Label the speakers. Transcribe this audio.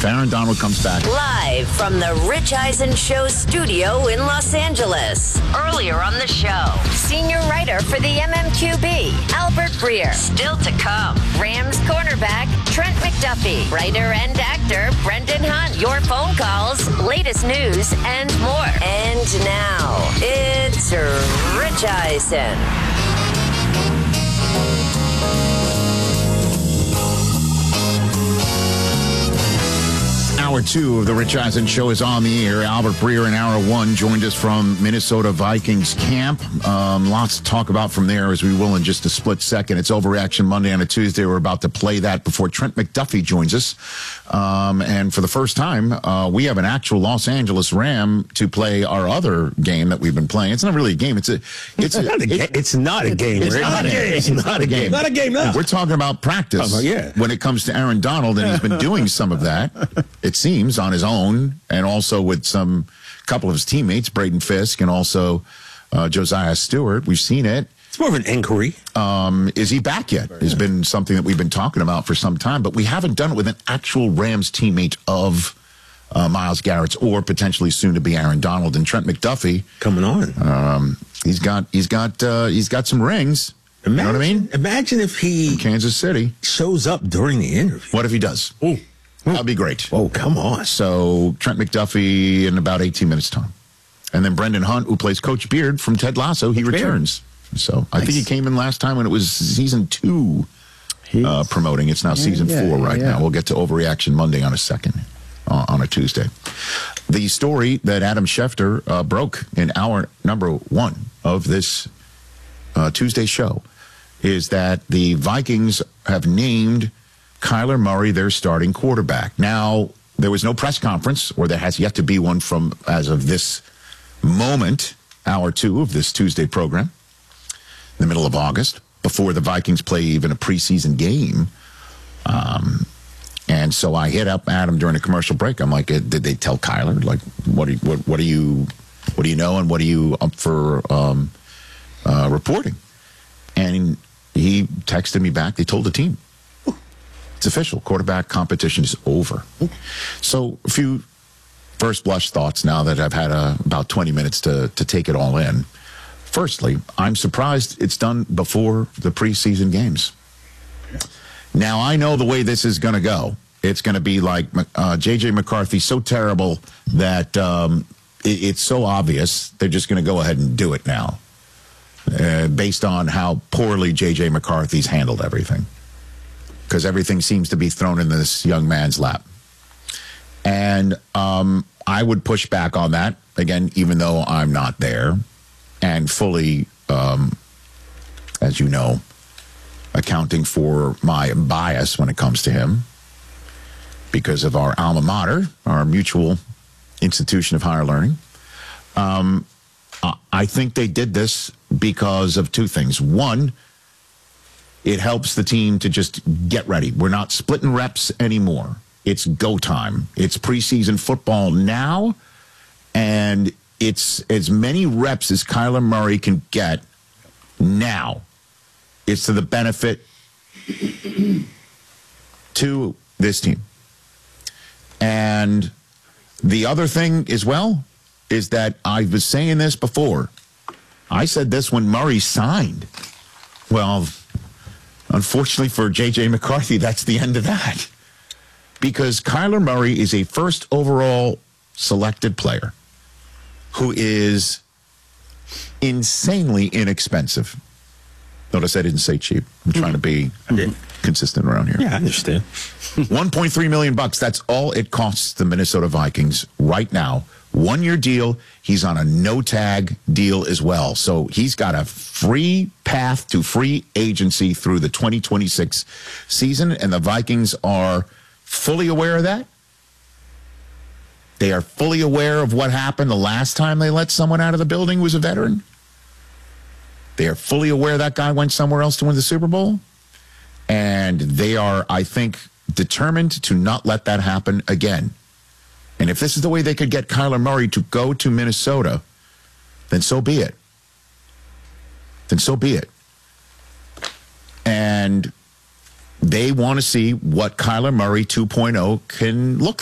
Speaker 1: If Aaron Donald comes back.
Speaker 2: Live from the Rich Eisen Show studio in Los Angeles. Earlier on the show, senior writer for the MMQB, Albert Breer. Still to come, Rams cornerback Trent McDuffie, writer and actor Brendan Hunt. Your phone calls, latest news, and more. And now, it's Rich Eisen.
Speaker 1: Hour 2 of the Rich Eisen Show is on the air. Albert Breer in Hour 1 joined us from Minnesota Vikings camp. Lots to talk about from there, as we will in just a split second. It's Overreaction Monday on a Tuesday. We're about to play that before Trent McDuffie joins us. And for the first time, we have an actual Los Angeles Ram to play our other game that we've been playing. It's not really a game. It's not a game.
Speaker 3: It's not a game.
Speaker 1: It's not a game. It's not a game.
Speaker 3: Not a game. No.
Speaker 1: We're talking about practice when it comes to Aaron Donald, and he's been doing some of that. It seems, on his own, and also with couple of his teammates, Braden Fisk and also Josiah Stewart. We've seen it.
Speaker 3: It's more of an inquiry.
Speaker 1: Is he back yet? Has been something that we've been talking about for some time, but we haven't done it with an actual Rams teammate of Myles Garrett's, or potentially soon to be Aaron Donald. And Trent McDuffie
Speaker 3: coming on.
Speaker 1: He's got some rings. You know what I mean?
Speaker 3: Imagine if he
Speaker 1: from Kansas City
Speaker 3: shows up during the interview.
Speaker 1: What if he does?
Speaker 3: Ooh.
Speaker 1: That'd be great.
Speaker 3: Oh, come on.
Speaker 1: So Trent McDuffie in about 18 minutes time. And then Brendan Hunt, who plays Coach Beard from Ted Lasso, he returns. So I think he came in last time when it was season 2 promoting. It's now season 4 right now. We'll get to Overreaction Monday on a Tuesday. The story that Adam Schefter broke in hour number 1 of this Tuesday show is that the Vikings have named Kyler Murray their starting quarterback. Now, there was no press conference, or there has yet to be one as of this moment, hour 2 of this Tuesday program, in the middle of August, before the Vikings play even a preseason game. And so I hit up Adam during a commercial break. I'm like, did they tell Kyler? Like, what do you know, and what are you up for reporting? And he texted me back. They told the team. It's official. Quarterback competition is over. So a few first blush thoughts now that I've had about 20 minutes to take it all in. Firstly, I'm surprised it's done before the preseason games. Now, I know the way this is going to go. It's going to be like J.J. McCarthy, so terrible that it's so obvious they're just going to go ahead and do it now, based on how poorly J.J. McCarthy's handled everything. Because everything seems to be thrown in this young man's lap. And I would push back on that, again, even though I'm not there, and fully, as you know, accounting for my bias when it comes to him, because of our alma mater, our mutual institution of higher learning. I think they did this because of two things. One, it helps the team to just get ready. We're not splitting reps anymore. It's go time. It's preseason football now, and it's as many reps as Kyler Murray can get now. It's to the benefit to this team. And the other thing as well is that I was saying this before. I said this when Murray signed. Well, unfortunately for J.J. McCarthy, that's the end of that. Because Kyler Murray is a first overall selected player who is insanely inexpensive. Notice I didn't say cheap. I'm trying to be consistent around here.
Speaker 3: Yeah, I understand.
Speaker 1: $1.3 million. That's all it costs the Minnesota Vikings right now. 1-year deal. He's on a no-tag deal as well. So he's got a free path to free agency through the 2026 season, and the Vikings are fully aware of that. They are fully aware of what happened the last time they let someone out of the building who was a veteran. They are fully aware that guy went somewhere else to win the Super Bowl. And they are, I think, determined to not let that happen again. And if this is the way they could get Kyler Murray to go to Minnesota, then so be it. Then so be it. And they want to see what Kyler Murray 2.0 can look like.